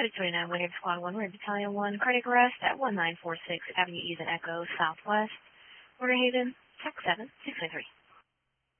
Credit 29, Winter Squad 1, Red Battalion 1, cardiac arrest at 1946 Avenue East and Echo, Southwest, Border Haven, Tech 7, 693.